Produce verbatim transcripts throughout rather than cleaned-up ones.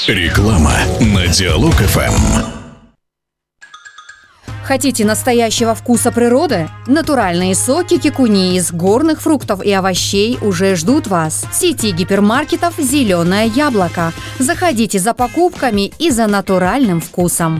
Реклама на Диалог эф эм. Хотите настоящего вкуса природы? Натуральные соки кикуни из горных фруктов и овощей уже ждут вас. В сети гипермаркетов «Зеленое яблоко». Заходите за покупками и за натуральным вкусом.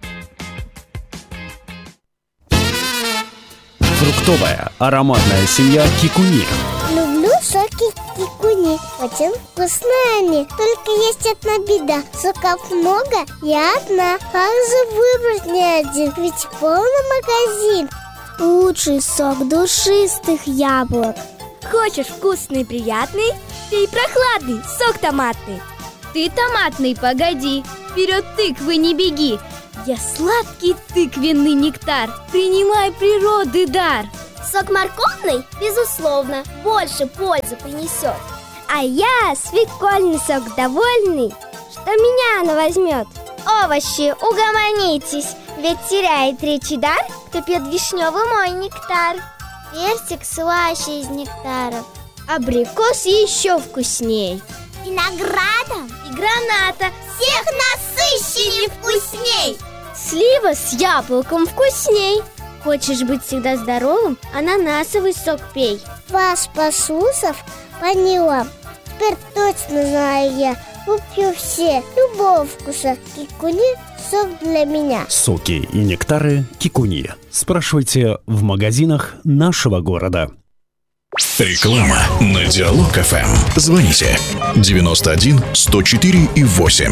Фруктовая ароматная семья кикуни. Люблю соки кикуни. Очень вкусные они. Только есть одна беда. Соков много, я одна. Как же выбрать не один? Ведь полный магазин. Лучший сок душистых яблок. Хочешь вкусный и приятный? Пей прохладный сок томатный. Ты томатный, погоди. Вперед тыквы не беги. Я сладкий тыквенный нектар. Принимай природы дар. Сок морковный, безусловно, больше пользы принесет. А я свекольный сок довольный, что меня она возьмет. Овощи, угомонитесь, ведь теряет речи дар, кто пьет вишневый мой нектар. Персик слаще из нектаров. Абрикос еще вкусней. Виноградом И граната всех насыщеннее вкусней. Слива с яблоком вкусней. Хочешь быть всегда здоровым? Ананасовый сок пей. Вас послушав, поняла. Теперь точно знаю я. Куплю все любого вкуса. Кикуни – сок для меня. Соки и нектары кикуни. Спрашивайте в магазинах нашего города. Реклама на Диалог эф эм. Звоните девяносто один сто четыре и восемь.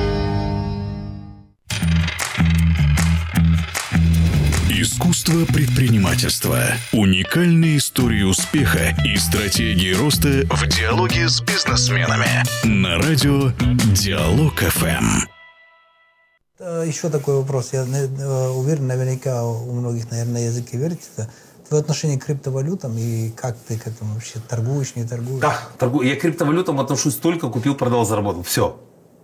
Искусство предпринимательства. Уникальные истории успеха и стратегии роста в диалоге с бизнесменами. На радио Диалог эф эм. Еще такой вопрос. Я уверен, наверняка у многих, наверное, на языке вертится. Твое отношение к криптовалютам и как ты к этому вообще торгуешь, не торгуешь? Да, торгую. Я к криптовалютам отношусь только купил, продал, заработал. Все.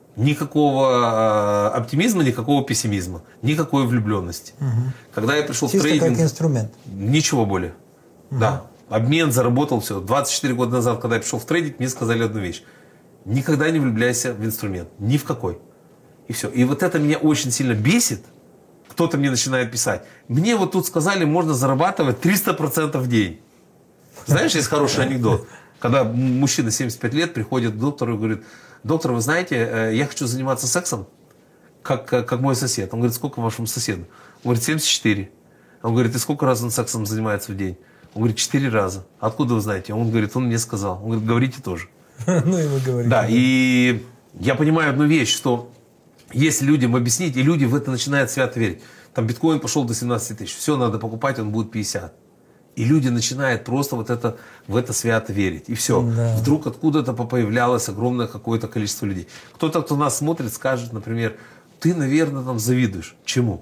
Никакого оптимизма, никакого пессимизма, никакой влюбленности. Угу. Когда я пришел Чисто в трейдинг... как инструмент. Ничего более. Угу. Да. Обмен, заработал, все. двадцать четыре года назад, когда я пришел в трейдинг, мне сказали одну вещь. Никогда не влюбляйся в инструмент. Ни в какой. И все. И вот это меня очень сильно бесит. Кто-то мне начинает писать. Мне вот тут сказали, можно зарабатывать триста процентов в день. Знаешь, есть хороший анекдот. Когда мужчина семьдесят пять лет приходит к доктору и говорит: доктор, вы знаете, я хочу заниматься сексом, как, как мой сосед. Он говорит: сколько вашему соседу? Он говорит: семьдесят четыре. Он говорит: и сколько раз он сексом занимается в день? Он говорит: четыре раза. Откуда вы знаете? Он говорит: он мне сказал. Он говорит: говорите тоже. Ну и вы говорите. Да, и я понимаю одну вещь, что если людям объяснить, и люди в это начинают свято верить. Там биткоин пошел до семнадцати тысяч. Все, надо покупать, он будет пятьдесят. И люди начинают просто вот это, в это свято верить. И все. Да. Вдруг откуда-то появлялось огромное какое-то количество людей. Кто-то, кто нас смотрит, скажет, например: ты, наверное, там завидуешь. Чему?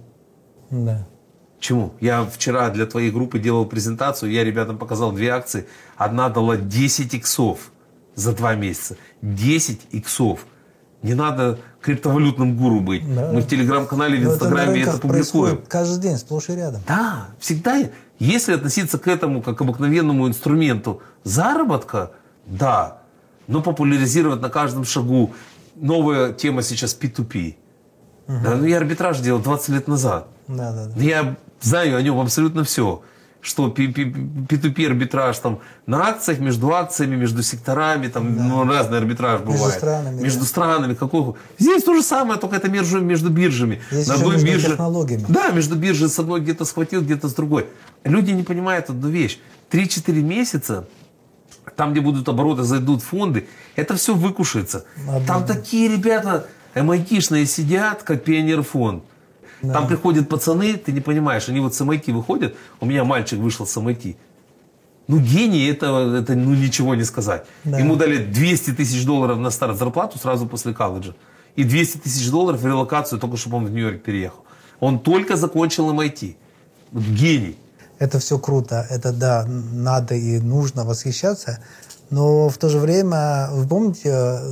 Да. Чему? Я вчера для твоей группы делал презентацию, я ребятам показал две акции. Одна дала десять иксов за два месяца. десять иксов. Не надо криптовалютным гуру быть. Да. Мы в телеграм-канале, в инстаграме это, это публикуем. Каждый день, сплошь и рядом. Да, всегда. Если относиться к этому как к обыкновенному инструменту заработка, да. Но популяризировать на каждом шагу. Новая тема сейчас пи ту пи. Угу. Да, ну я арбитраж делал двадцать лет назад. Да, да, да. Я знаю о нем абсолютно все. Что пи ту пи арбитраж там на акциях, между акциями, между секторами, там, да. Ну, разный арбитраж бывает. Между странами. Между да. странами. Какого... Здесь то же самое, только это между, между биржами. Здесь на еще одной между бирже... технологиями. Да, между биржей с одной где-то схватил, где-то с другой. Люди не понимают одну вещь. три-четыре месяца, там, где будут обороты, зайдут фонды, это все выкушается. А, там да. Такие ребята эм ай ти-шные сидят, как пионерфонд. Да. Там приходят пацаны, ты не понимаешь, они вот с эм ай ти выходят. У меня мальчик вышел с эм ай ти. Ну, гений, это, это ну, ничего не сказать. Да. Ему дали двести тысяч долларов на старт зарплату сразу после колледжа. И двести тысяч долларов в релокацию, только чтобы он в Нью-Йорк переехал. Он только закончил эм ай ти. Вот гений. Это все круто. Это, да, надо и нужно восхищаться. Но в то же время, вы помните,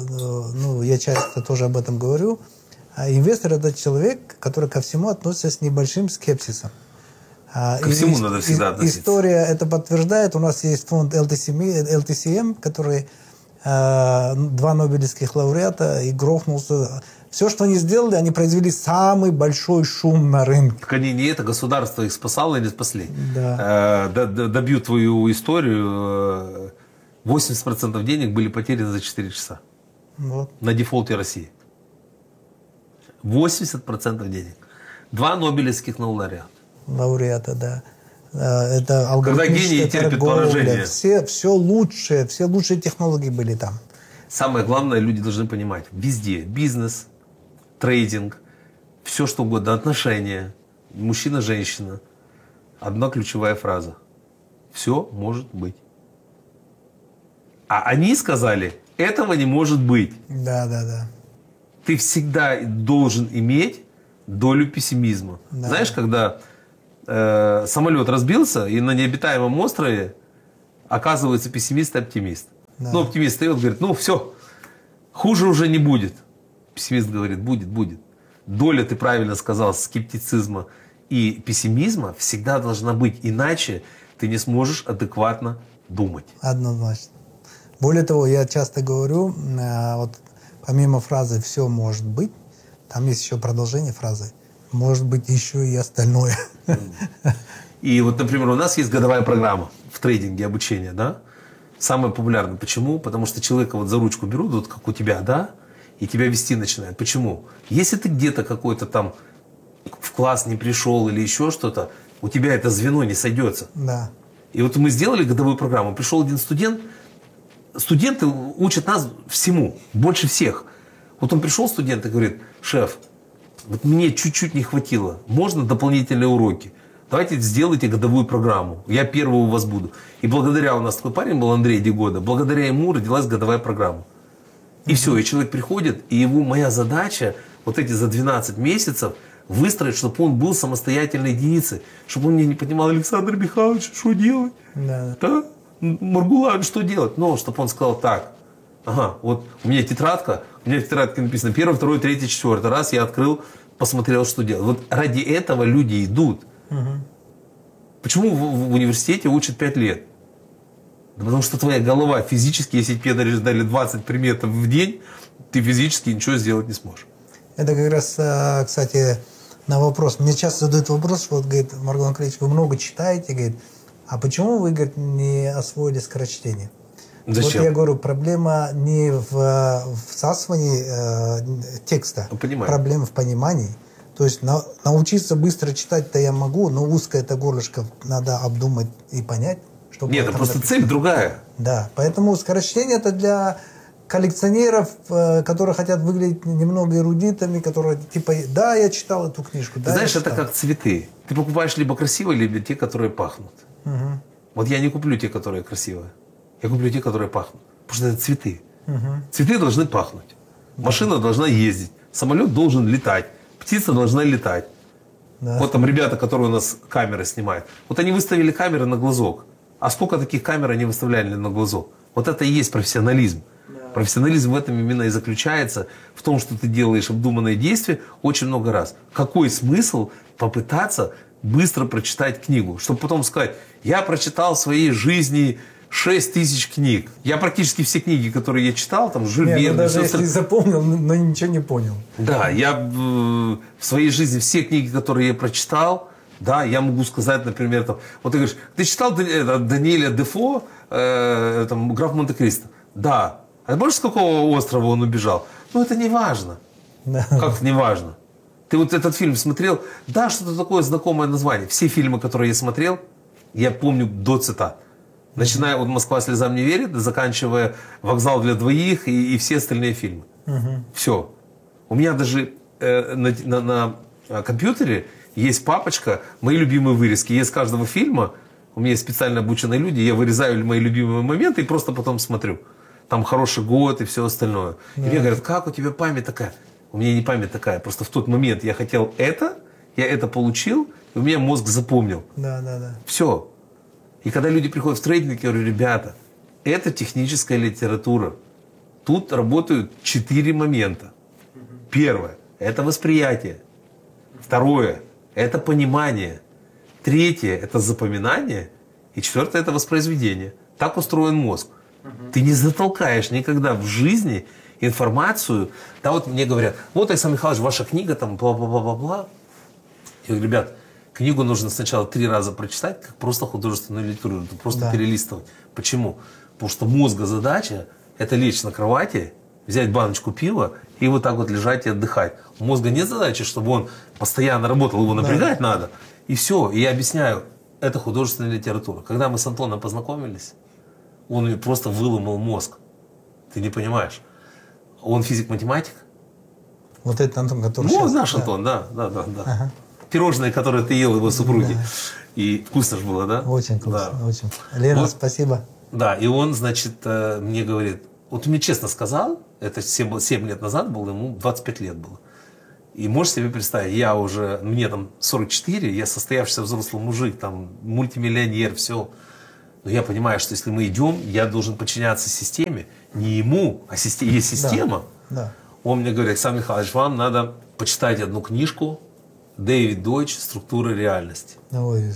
ну, я часто тоже об этом говорю, инвестор – это человек, который ко всему относится с небольшим скепсисом. Ко всему и, надо всегда относиться. История это подтверждает. У нас есть фонд эл ти си эм, который э, два нобелевских лауреата и грохнулся. Все, что они сделали, они произвели самый большой шум на рынке. Так они не это, государство их спасало или спасли. Да. Э, добью твою историю. восемьдесят процентов денег были потеряны за четыре часа. Вот. На дефолте России. восемьдесят процентов денег. Два нобелевских лауреата. Лауреата, да. Это алгоритмическая терпит торговля. поражение. Все, все лучшее, все лучшие технологии были там. Самое главное, люди должны понимать, везде бизнес, трейдинг, все что угодно, отношения, мужчина-женщина. Одна ключевая фраза. Все может быть. А они сказали, этого не может быть. Да, да, да. Ты всегда должен иметь долю пессимизма. Да. Знаешь, когда э, самолет разбился, и на необитаемом острове оказывается пессимист и оптимист. Да. Ну, оптимист встает, говорит, ну все, хуже уже не будет. Пессимист говорит, будет, будет. Доля, ты правильно сказал, скептицизма и пессимизма всегда должна быть, иначе ты не сможешь адекватно думать. Однозначно. Более того, я часто говорю, вот помимо фразы «все может быть», там есть еще продолжение фразы «может быть еще и остальное». И вот, например, у нас есть годовая программа в трейдинге обучения, да? Самая популярная. Почему? Потому что человека вот за ручку берут, вот как у тебя, да? И тебя вести начинают. Почему? Если ты где-то какой-то там в класс не пришел или еще что-то, у тебя это звено не сойдется. Да. И вот мы сделали годовую программу. Пришел один студент. Студенты учат нас всему, больше всех. Вот он пришел, студент, и говорит, шеф, вот мне чуть-чуть не хватило, можно дополнительные уроки? Давайте сделайте годовую программу, я первый у вас буду. И благодаря, у нас такой парень был, Андрей Дегода, благодаря ему родилась годовая программа. И mm-hmm. все, и человек приходит, и его моя задача, вот эти за двенадцать месяцев, выстроить, чтобы он был самостоятельной единицей, чтобы он мне не понимал, Александр Михайлович, что делать? Да. Да? Маргулан, что делать? Ну, чтобы он сказал так. Ага, вот у меня тетрадка, у меня в тетрадке написано первый, второй, третий, четвертый раз я открыл, посмотрел, что делать. Вот ради этого люди идут. Угу. Почему в, в университете учат пять лет? Да потому что твоя голова физически, если тебе дали двадцать предметов в день, ты физически ничего сделать не сможешь. Это как раз, кстати, на вопрос. Мне часто задают вопрос, вот, говорит, Маргулан Калиевич, вы много читаете, говорит, а почему вы, говорит, не освоили скорочтение? Зачем? Вот я говорю, проблема не в всасывании э, текста, проблема в понимании. То есть на, научиться быстро читать-то я могу, но узкое это горлышко надо обдумать и понять. Чтобы Нет, это просто написано. цель другая. Да, поэтому скорочтение это для коллекционеров, э, которые хотят выглядеть немного эрудитами, которые типа, да, я читал эту книжку. Да, знаешь, это как цветы. Ты покупаешь либо красивые, либо те, которые пахнут. Угу. Вот я не куплю те, которые красивые. Я куплю те, которые пахнут. Потому что это цветы. Угу. Цветы должны пахнуть. Машина должна ездить. Самолет должен летать. Птица должна летать. Да. Вот там ребята, которые у нас камеры снимают. Вот они выставили камеры на глазок. А сколько таких камер они выставляли на глазок? Вот это и есть профессионализм. Да. Профессионализм в этом именно и заключается. В том, что ты делаешь обдуманные действия очень много раз. Какой смысл попытаться быстро прочитать книгу? Чтобы потом сказать, я прочитал в своей жизни шесть тысяч книг. Я практически все книги, которые я читал, там, Жюль Верн, Верн, даже все если запомнил, но ничего не понял. Да, я э, в своей жизни все книги, которые я прочитал, да, я могу сказать, например, там, вот ты говоришь, ты читал Даниэля Дефо, э, там, «Граф Монте-Кристо»? Да. А больше с какого острова он убежал? Ну, это не важно. Да. Как не важно? Ты вот этот фильм смотрел? Да, что-то такое знакомое название. Все фильмы, которые я смотрел, я помню до цитат. Начиная от «Москва слезам не верит», заканчивая «Вокзал для двоих» и, и все остальные фильмы. Угу. Все. У меня даже э, на, на, на компьютере есть папочка «Мои любимые вырезки». Есть каждого фильма, у меня есть специально обученные люди, я вырезаю мои любимые моменты и просто потом смотрю. Там хороший год и все остальное. Да. И мне говорят, как у тебя память такая? У меня не память такая, просто в тот момент я хотел это, я это получил, и у меня мозг запомнил. Да, да, да. Все. И когда люди приходят в трейдинг, я говорю, ребята, это техническая литература. Тут работают четыре момента. Первое – это восприятие. Второе – это понимание. Третье – это запоминание. И четвертое – это воспроизведение. Так устроен мозг. Ты не затолкаешь никогда в жизни информацию. Да, вот мне говорят, вот, Александр Михайлович, ваша книга, там, бла-бла-бла-бла-бла. Я говорю, ребят, книгу нужно сначала три раза прочитать, как просто художественную литературу, просто да. перелистывать. Почему? Потому что мозга задача – это лечь на кровати, взять баночку пива и вот так вот лежать и отдыхать. У мозга нет задачи, чтобы он постоянно работал, его напрягать да. надо. И все. И я объясняю, это художественная литература. Когда мы с Антоном познакомились, он мне просто выломал мозг. Ты не понимаешь. Он физик-математик. Вот этот Антон, который Ну, сейчас... наш да. Антон, да, да, да. да. Ага. Пирожные, которые ты ел его супруги. Да. И вкусно же было, да? Очень вкусно, да. очень. Лена, вот, спасибо. Да, и он, значит, мне говорит, вот он мне честно сказал, это семь лет назад было, ему двадцать пять лет было. И можешь себе представить, я уже, мне там сорок четыре, я состоявшийся взрослый мужик, там, мультимиллионер, все. Но я понимаю, что если мы идем, я должен подчиняться системе, не ему, а системе, есть система. Да, да. Он мне говорит, Александр Михайлович, вам надо почитать одну книжку, Дэвид Дойч «Структура реальности». Ой,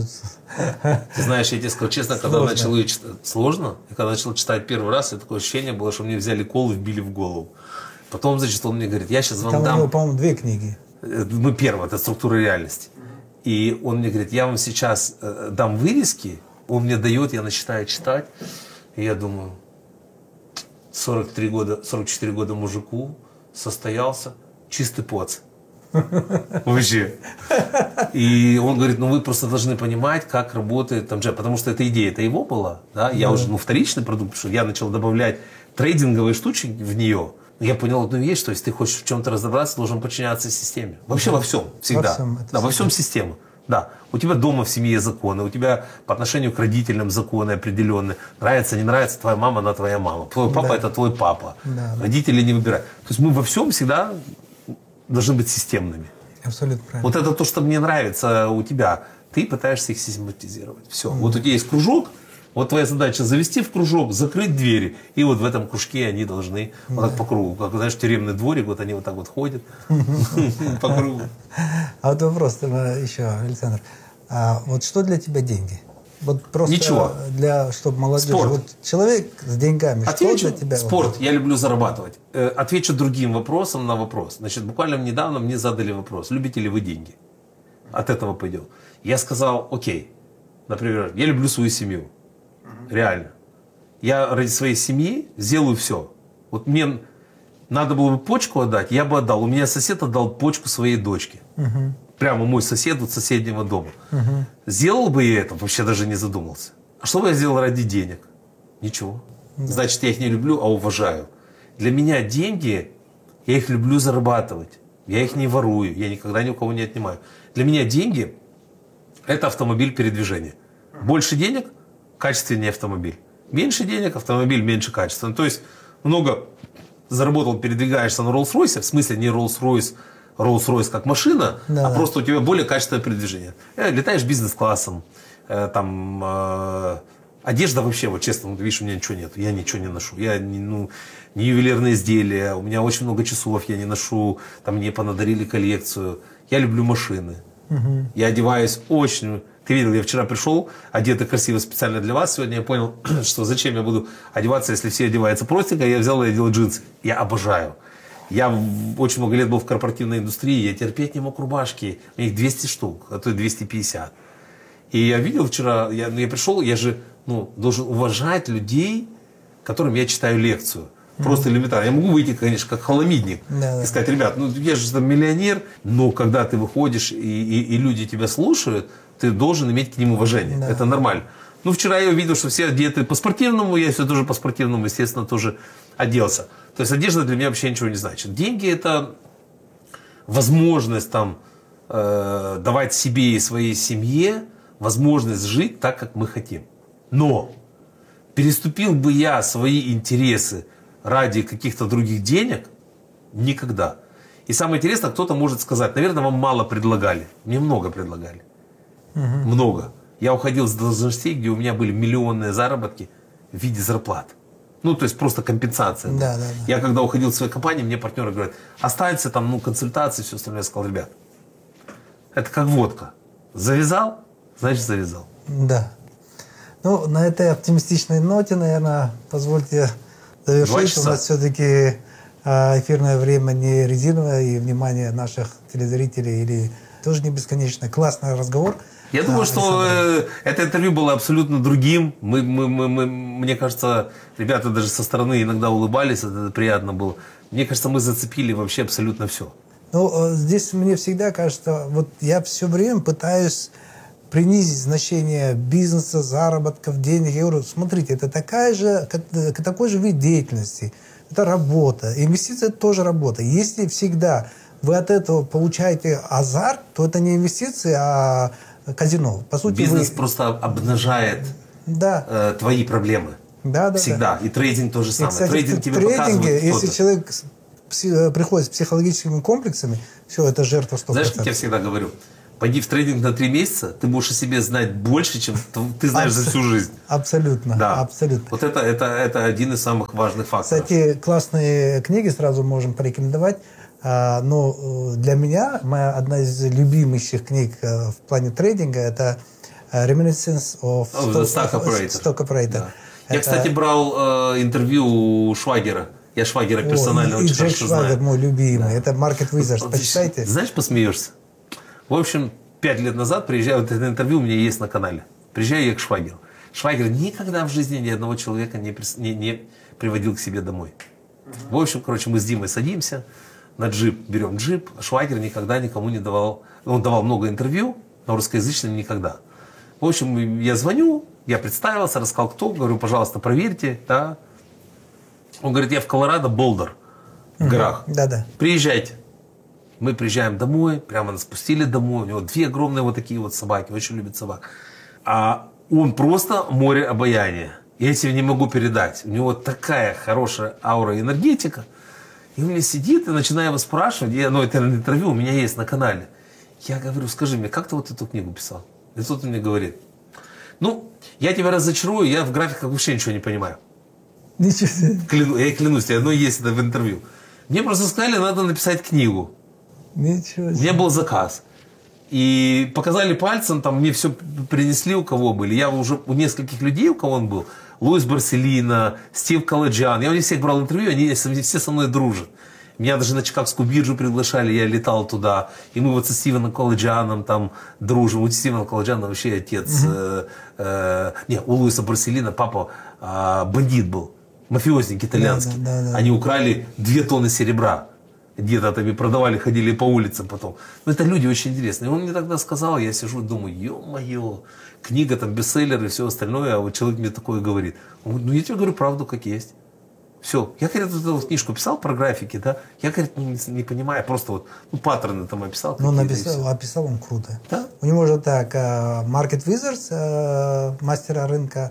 ты знаешь, я тебе скажу честно, когда сложно. начал ее читать, сложно, и когда начал читать первый раз, и такое ощущение было, что мне взяли кол и вбили в голову. Потом, значит, он мне говорит, я сейчас вам Там дам... у него, по-моему, две книги. Мы первое, это «Структура реальности». И он мне говорит, я вам сейчас э, дам вырезки, он мне дает, я начинаю читать, и я думаю, сорок три года, сорок четыре года мужику, состоялся, чистый поц. Вообще. И он говорит, ну вы просто должны понимать, как работает там же, потому что эта идея, это его была, да, я уже, ну, вторичный продукт, потому что я начал добавлять трейдинговые штучки в нее. Я понял одну вещь, что если ты хочешь в чем-то разобраться, должен подчиняться системе. Вообще во всем, всегда. Во всем, да, во всем система. Да, у тебя дома в семье законы, у тебя по отношению к родителям законы определенные. Нравится, не нравится, твоя мама, она твоя мама. Твой папа, да. это твой папа. Да, Родители да. не выбирают. То есть мы во всем всегда должны быть системными. Абсолютно правильно. Вот это то, что мне нравится у тебя. Ты пытаешься их систематизировать. Все. Mm. Вот у тебя есть кружок, вот твоя задача завести в кружок, закрыть двери. И вот в этом кружке они должны mm. вот так по кругу. Как, знаешь, тюремный дворик, вот они вот так вот ходят по кругу. А вот вопрос еще, Александр. А вот что для тебя деньги? Вот просто Ничего. Для, чтобы молодежь... Спорт. Вот человек с деньгами, Отвечу, что для тебя? Спорт. Вот? Я люблю зарабатывать. Э, отвечу другим вопросом на вопрос. Значит, буквально недавно мне задали вопрос. Любите ли вы деньги? От этого пойдем. Я сказал, окей. Например, я люблю свою семью. Реально. Я ради своей семьи сделаю все. Вот мне надо было бы почку отдать, я бы отдал. У меня сосед отдал почку своей дочке. Угу. Прямо мой сосед от соседнего дома. Угу. Сделал бы я это, вообще даже не задумался. А что бы я сделал ради денег? Ничего. Да. Значит, я их не люблю, а уважаю. Для меня деньги, я их люблю зарабатывать. Я их не ворую, я никогда ни у кого не отнимаю. Для меня деньги – это автомобиль передвижения. Больше денег – качественнее автомобиль. Меньше денег – автомобиль меньше качественный. То есть много заработал, передвигаешься на Rolls-Royce, в смысле не Rolls-Royce, Rolls-Royce как машина, да, а да. просто у тебя более качественное передвижение. Э, летаешь бизнес-классом, э, там, э, одежда вообще, вот честно, вот, видишь, у меня ничего нет, я ничего не ношу, я не, ну, не ювелирные изделия, у меня очень много часов я не ношу, там мне понадарили коллекцию, я люблю машины, угу. я одеваюсь очень... Ты видел, я вчера пришел, одетый красиво специально для вас. Сегодня я понял, что зачем я буду одеваться, если все одеваются простенько. Я взял и одел джинсы. Я обожаю. Я очень много лет был в корпоративной индустрии. Я терпеть не мог рубашки. У меня их двести штук, а то и двести пятьдесят. И я видел вчера, я, я пришел, я же ну, должен уважать людей, которым я читаю лекцию. Просто элементарно. Я могу выйти, конечно, как холомидник да, и сказать, ребят, ну я же там миллионер, но когда ты выходишь и, и, и люди тебя слушают, ты должен иметь к ним уважение. Да. Это нормально. Ну, вчера я увидел, что все одеты по-спортивному, я все тоже по-спортивному, естественно, тоже оделся. То есть одежда для меня вообще ничего не значит. Деньги – это возможность там, э, давать себе и своей семье возможность жить так, как мы хотим. Но переступил бы я свои интересы ради каких-то других денег? Никогда. И самое интересное, кто-то может сказать, наверное, вам мало предлагали. Мне много предлагали. Угу. Много. Я уходил с должностей, где у меня были миллионные заработки в виде зарплат. Ну, то есть просто компенсация. Да, да, да. Я когда уходил в свою компанию, мне партнеры говорят, останется там, ну, консультации, все остальное. Я сказал, ребят, это как водка. Завязал, значит завязал. Да. Ну, на этой оптимистичной ноте, наверное, позвольте завершить. У нас все-таки эфирное время не резиновое, и внимание наших телезрителей или тоже не бесконечное. Классный разговор. Я думаю, что э, это интервью было абсолютно другим. Мы, мы, мы, мы, мне кажется, ребята даже со стороны иногда улыбались, это приятно было. Мне кажется, мы зацепили вообще абсолютно все. Ну, здесь мне всегда кажется, вот я все время пытаюсь принизить значение бизнеса, заработков, денег. Я говорю, смотрите, это такая же, такой же вид деятельности. Это работа. Инвестиция – это тоже работа. Если всегда вы от этого получаете азарт, то это не инвестиции, а казино. По сути, бизнес вы... просто обнажает да. э, твои проблемы. Да, да, всегда. Да. И трейдинг тоже самое. И, кстати, трейдинг тебе трейдинге, показывает кто-то. Если человек приходит с психологическими комплексами, все, это жертва сто процентов. Знаешь, как я всегда говорю? Пойди в трейдинг на три месяца, ты будешь о себе знать больше, чем ты знаешь Абс- за всю жизнь. Абсолютно, да. абсолютно. Вот это, это, это один из самых важных факторов. Кстати, классные книги сразу можем порекомендовать. Но для меня моя одна из любимейших книг в плане трейдинга это Reminiscence of oh, Stock Operator. Stock Operator. Да. Это... Я, кстати, брал э, интервью у Швагера. Я Швагера персонально О, очень и Джек хорошо Швагер, знаю. мой любимый. Да. Это Market Wizards. Почитайте. Знаешь, посмеешься. В общем, пять лет назад приезжаю, вот это интервью у меня есть на канале. Приезжаю я к Швагеру. Швагер никогда в жизни ни одного человека не, не, не приводил к себе домой. В общем, короче, мы с Димой садимся, на джип берем джип. Швагер никогда никому не давал... Он давал много интервью, но русскоязычным никогда. В общем, я звоню, я представился, рассказал кто, говорю, пожалуйста, проверьте, да. Он говорит, я в Колорадо, Болдер, в горах. Да-да. Приезжайте. Мы приезжаем домой, прямо нас спустили домой. У него две огромные вот такие вот собаки, очень любит собак. А он просто море обаяния. Я тебе не могу передать. У него такая хорошая аура и энергетика. И он мне сидит, и начинаю его спрашивать. Я, ну, это интервью у меня есть на канале. Я говорю, скажи мне, как ты вот эту книгу писал? И тут он мне говорит, ну, я тебя разочарую, я в графиках вообще ничего не понимаю. Ничего себе. Кляну, я клянусь тебе, одно есть это в интервью. Мне просто сказали, надо написать книгу. Ничего себе. У меня был заказ. И показали пальцем, там мне все принесли, у кого были. Я уже у нескольких людей, у кого он был. Луис Барселина, Стив Калладжан. Я у них всех брал интервью, они все со мной дружат. Меня даже на Чикагскую биржу приглашали, я летал туда. И мы вот со Стивеном Калладжаном там дружим. У Стивена Калладжана вообще отец... Mm-hmm. э, э, не, у Луиса Барселина папа э, бандит был. Мафиозник итальянский. Да, да, да, они да. украли две тонны серебра. Где-то там и продавали, ходили по улицам потом. Но это люди очень интересные. И он мне тогда сказал, я сижу и думаю, ё-моё, книга, там, бестселлер и все остальное, а вот человек мне такое говорит. Он говорит, ну я тебе говорю правду, как есть. Все. Я, говорит, эту вот книжку писал про графики, да, я, говорит, ну, не, не понимаю, просто вот, ну, паттерны там описал. Ну, написал, описал он круто. Да? У него же так, Market Wizards, мастера рынка,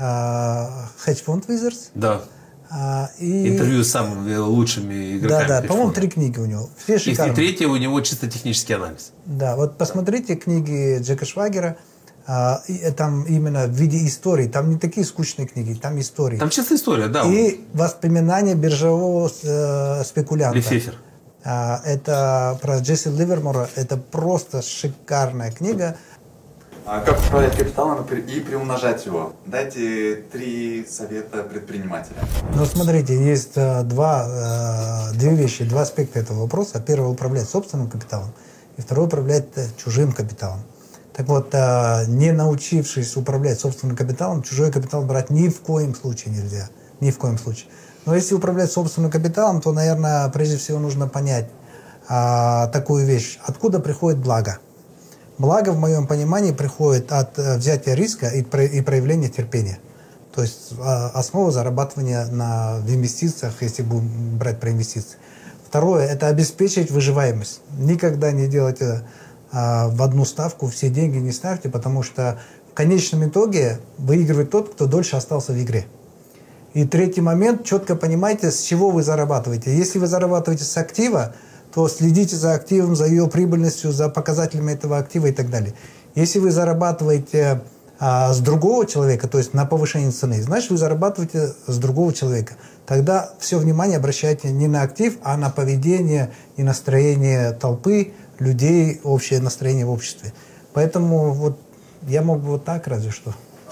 Hedge Fund Wizards. Да. А, и... Интервью с самыми лучшими игроками. Да, да, по-моему, три книги у него. Все шикарные. И третье у него чисто технический анализ. Да, вот посмотрите книги Джека Швагера, а, и, там именно в виде истории. Там не такие скучные книги, там истории. Там чисто история, да. И воспоминания биржевого э, спекулянта. Лефефер. А, это про Джесси Ливермора. Это просто шикарная книга. А как управлять капиталом и приумножать его? Дайте три совета предпринимателя. Ну, смотрите, есть э, два, э, две вещи, два аспекта этого вопроса. Первый – управлять собственным капиталом, и второй – управлять э, чужим капиталом. Так вот, э, не научившись управлять собственным капиталом, чужой капитал брать ни в коем случае нельзя. Ни в коем случае. Но если управлять собственным капиталом, то, наверное, прежде всего нужно понять э, такую вещь. Откуда приходит благо? Благо, в моем понимании, приходит от взятия риска и проявления терпения. То есть основа зарабатывания на, в инвестициях, если будем брать про инвестиции. Второе – это обеспечить выживаемость. Никогда не делайте а, в одну ставку все деньги не ставьте, потому что в конечном итоге выигрывает тот, кто дольше остался в игре. И третий момент – четко понимайте, с чего вы зарабатываете. Если вы зарабатываете с актива, то следите за активом, за ее прибыльностью, за показателями этого актива и так далее. Если вы зарабатываете а, с другого человека, то есть на повышение цены, значит, вы зарабатываете с другого человека. Тогда все внимание обращайте не на актив, а на поведение и настроение толпы, людей, общее настроение в обществе. Поэтому вот я мог бы вот так разве что.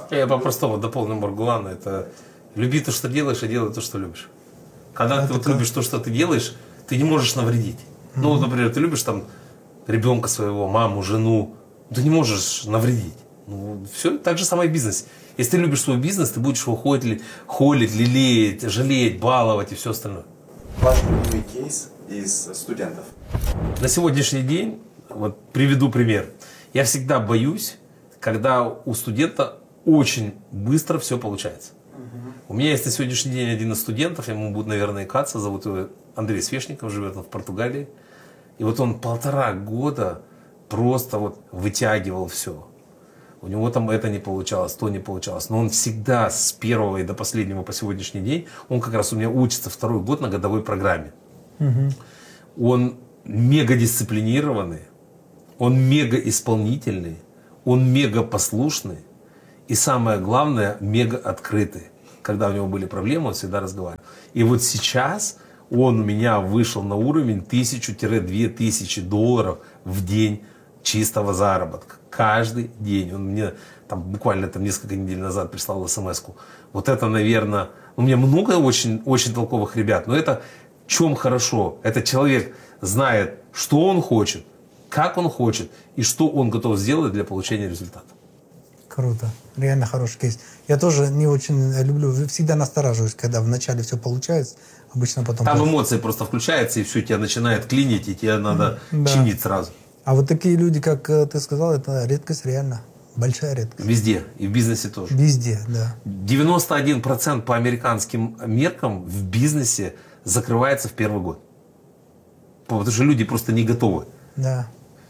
Я по-простому дополню Маргулана. Это люби то, что делаешь, и делай то, что любишь. Когда это ты вот любишь то, что ты делаешь, ты не можешь навредить. Mm-hmm. Ну, вот, например, ты любишь там ребенка своего, маму, жену, ты не можешь навредить. Ну, все, так же самое и бизнес. Если ты любишь свой бизнес, ты будешь его холить, холить, лелеять, жалеть, баловать и все остальное. Ваш любимый кейс из студентов? На сегодняшний день, вот приведу пример. Я всегда боюсь, когда у студента очень быстро все получается. Uh-huh. У меня есть на сегодняшний день один из студентов, ему будет, наверное, икаться, зовут его Андрей Свешников, живет он в Португалии. И вот он полтора года просто вот вытягивал все. У него там это не получалось, то не получалось. Но он всегда с первого и до последнего по сегодняшний день, он как раз у меня учится второй год на годовой программе. Uh-huh. Он мега дисциплинированный, он мега исполнительный, он мега послушный и самое главное, мега открытый. Когда у него были проблемы, он всегда разговаривал. И вот сейчас он у меня вышел на уровень тысячу-две тысячи долларов в день чистого заработка. Каждый день. Он мне там буквально там, несколько недель назад прислал смс-ку. Вот это, наверное, у меня много очень, очень толковых ребят, но это в чем хорошо? Это человек знает, что он хочет, как он хочет и что он готов сделать для получения результата. Круто. Реально хороший кейс. Я тоже не очень люблю, всегда настораживаюсь, когда вначале все получается, обычно потом... Там эмоции просто включаются, и все, тебя начинает клинить, и тебе надо да. чинить сразу. А вот такие люди, как ты сказал, это редкость реально. Большая редкость. Везде. И в бизнесе тоже. Везде, да. девяносто один процент по американским меркам в бизнесе закрывается в первый год. Потому что люди просто не готовы. Да.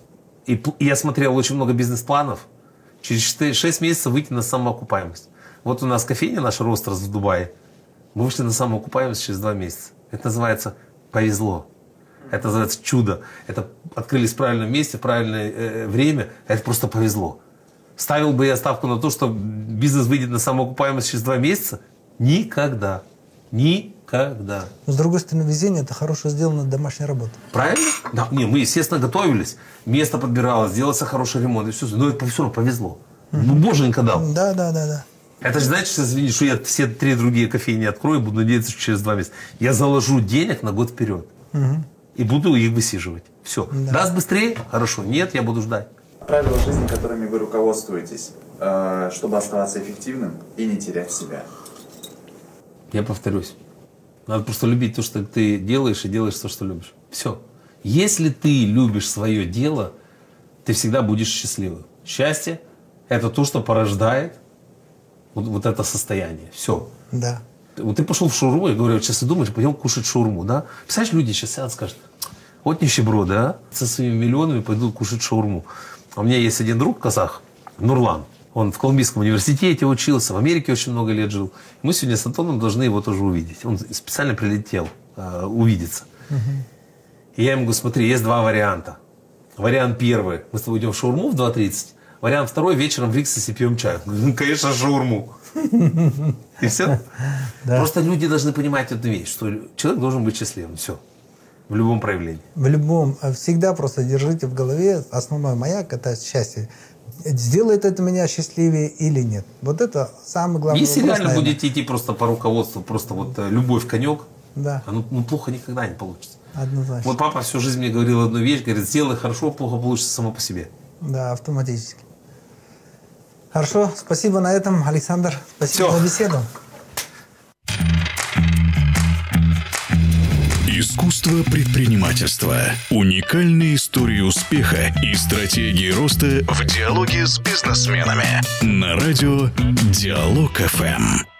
И я смотрел очень много бизнес-планов. Через шесть месяцев выйти на самоокупаемость. Вот у нас кофейня наша «Ростерс» в Дубае. Мы вышли на самоокупаемость через два месяца. Это называется «повезло». Это называется чудо. Это открылись в правильном месте, в правильное э, время. Это просто повезло. Ставил бы я ставку на то, что бизнес выйдет на самоокупаемость через два месяца? Никогда. Никогда. Но, с другой стороны, везение – это хорошо сделанная домашняя работа. Правильно? Да. Не, мы, естественно, готовились. Место подбиралось, сделался хороший ремонт. И все. Но это все равно повезло. Угу. Ну, боженька дал. Да, да, да, да. Это же значит, что, извини, что я все три другие кофейни открою, буду надеяться, что через два месяца. Я заложу денег на год вперед. Угу. И буду их высиживать. Все. Да. Даст быстрее? Хорошо. Нет, я буду ждать. Правила жизни, которыми вы руководствуетесь, чтобы оставаться эффективным и не терять себя. Я повторюсь. Надо просто любить то, что ты делаешь, и делаешь то, что любишь. Все. Если ты любишь свое дело, ты всегда будешь счастливым. Счастье – это то, что порождает вот, вот это состояние. Все. Да. Вот ты пошел в шаурму, я говорю, сейчас ты думаешь, пойдем кушать шаурму, да? Представляешь, люди сейчас сядут и скажут, вот нищеброды, а? Со своими миллионами пойдут кушать шаурму. У меня есть один друг, казах, Нурлан. Он в Колумбийском университете учился, в Америке очень много лет жил. Мы сегодня с Антоном должны его тоже увидеть. Он специально прилетел э, увидеться. Угу. И я ему говорю, смотри, есть два варианта. Вариант первый, мы с тобой идем в шаурму в два тридцать. Вариант второй, вечером в Риксосе пьем чай. Ну, конечно, шаурму. И все. Просто люди должны понимать одну вещь, что человек должен быть счастливым. Все. В любом проявлении. В любом. Всегда просто держите в голове основной маяк – это счастье. Сделает это меня счастливее или нет? Вот это самый главный Если вопрос, реально наверное. будете идти просто по руководству, просто вот любовь конек, да. оно ну, плохо никогда не получится. Однозначно. Вот папа всю жизнь мне говорил одну вещь, говорит, сделай хорошо, плохо получится само по себе. Да, автоматически. Хорошо, спасибо на этом, Александр. Спасибо Все. за беседу. Искусство предпринимательства. Уникальные истории успеха и стратегии роста в диалоге с бизнесменами. На радио Диалог эф эм.